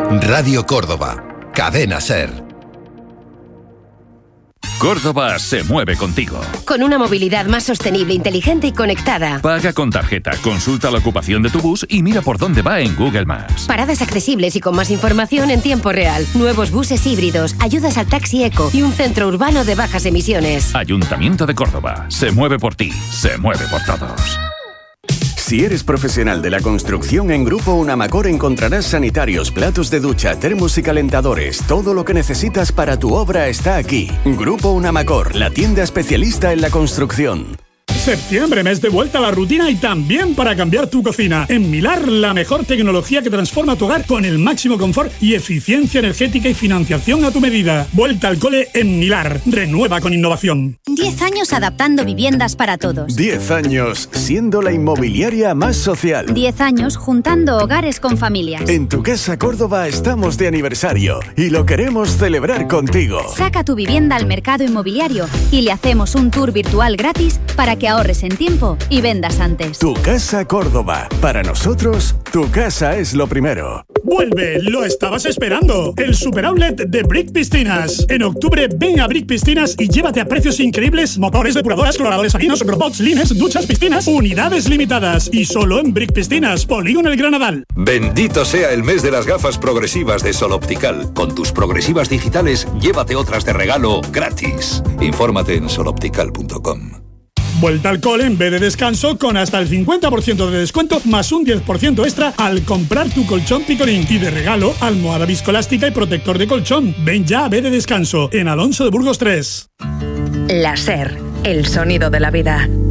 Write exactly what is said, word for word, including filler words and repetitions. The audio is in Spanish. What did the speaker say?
Radio Córdoba, Cadena SER. Córdoba se mueve contigo. Con una movilidad más sostenible, inteligente y conectada. Paga con tarjeta, consulta la ocupación de tu bus y mira por dónde va en Google Maps. Paradas accesibles y con más información en tiempo real. Nuevos buses híbridos, ayudas al taxi eco y un centro urbano de bajas emisiones. Ayuntamiento de Córdoba. Se mueve por ti, se mueve por todos. Si eres profesional de la construcción, en Grupo Unamacor encontrarás sanitarios, platos de ducha, termos y calentadores. Todo lo que necesitas para tu obra está aquí. Grupo Unamacor, la tienda especialista en la construcción. Septiembre, mes de vuelta a la rutina y también para cambiar tu cocina. En Milar, la mejor tecnología que transforma tu hogar con el máximo confort y eficiencia energética y financiación a tu medida. Vuelta al cole en Milar. Renueva con innovación. Diez años adaptando viviendas para todos. Diez años siendo la inmobiliaria más social. Diez años juntando hogares con familias. En tu casa Córdoba estamos de aniversario y lo queremos celebrar contigo. Saca tu vivienda al mercado inmobiliario y le hacemos un tour virtual gratis para que ahorres en tiempo y vendas antes. Tu casa Córdoba. Para nosotros, tu casa es lo primero. ¡Vuelve! ¡Lo estabas esperando! El super outlet de Brick Piscinas. En octubre ven a Brick Piscinas y llévate a precios increíbles motores, depuradoras, cloradores salinos, robots, lines, duchas, piscinas, unidades limitadas. Y solo en Brick Piscinas, Polígono El Granadal. Bendito sea el mes de las gafas progresivas de Sol Optical. Con tus progresivas digitales, llévate otras de regalo gratis. Infórmate en sol optical punto com. Vuelta al cole en vez de descanso con hasta el cincuenta por ciento de descuento más un diez por ciento extra al comprar tu colchón Picolín. Y de regalo, almohada viscoelástica y protector de colchón. Ven ya a B de Descanso, en Alonso de Burgos tres. La SER, el sonido de la vida.